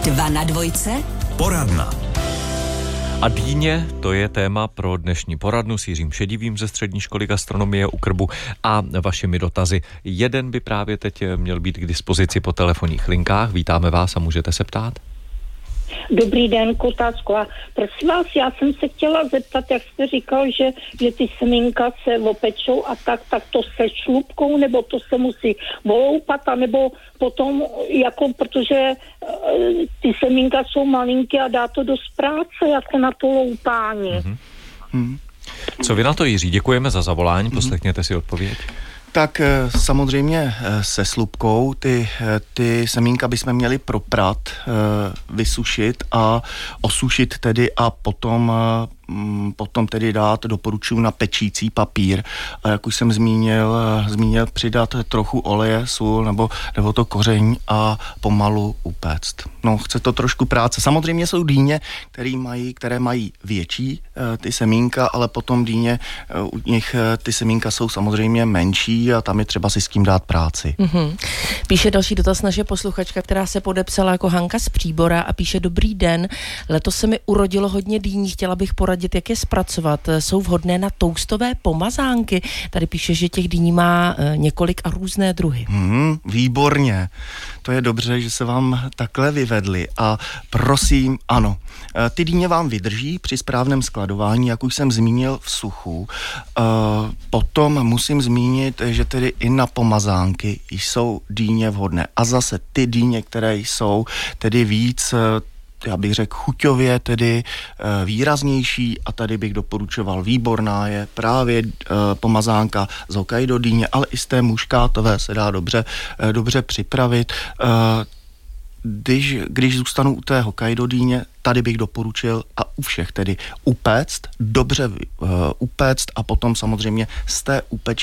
2 na dvojce. Poradna. A dýně, to je téma pro dnešní poradnu s Jiřím Šedivým ze Střední školy gastronomie u Krbu a vašimi dotazy. Jeden by právě teď měl být k dispozici po telefonních linkách. Vítáme vás a můžete se ptát. Dobrý den, Kotázko. A prosím vás, já jsem se chtěla zeptat, jak jste říkal, že ty semínka se opečou a tak to se šlupkou, nebo to se musí voloupat, anebo potom, jako, protože ty semínka jsou malinké a dá to dost práce, jako na to loupání. Co vy na to, Jiří? Děkujeme za zavolání, poslechněte si odpověď. Tak samozřejmě se slupkou ty semínka bychom měli proprat, vysušit a osušit tedy a potom tedy dát, doporučuji, na pečící papír. A jak už jsem zmínil přidat trochu oleje, sůl nebo to koření a pomalu upéct. No, chce to trošku práce. Samozřejmě jsou dýně, které mají větší ty semínka, ale potom dýně, u nich ty semínka jsou samozřejmě menší a tam je třeba si s tím dát práci. Píše další dotaz naše posluchačka, která se podepsala jako Hanka z Příbora a píše: Dobrý den, letos se mi urodilo hodně dýní, chtěla bych poradit, jak je zpracovat. Jsou vhodné na toustové pomazánky? Tady píše, že těch dýní má několik a různé druhy. Výborně. To je dobře, že se vám takhle vyvedli. A prosím, ano, ty dýně vám vydrží při správném skladování, jak už jsem zmínil, v suchu. Potom musím zmínit, že tedy i na pomazánky jsou dýně vhodné. A zase ty dýně, které jsou tedy víc, já bych řekl, chuťově tedy výraznější, a tady bych doporučoval, výborná je právě pomazánka z Hokkaido dýně, ale i z té muškátové se dá dobře připravit. Když zůstanu u té Hokkaido dýně, tady bych doporučil a u všech tedy upéct, dobře upéct a potom samozřejmě z té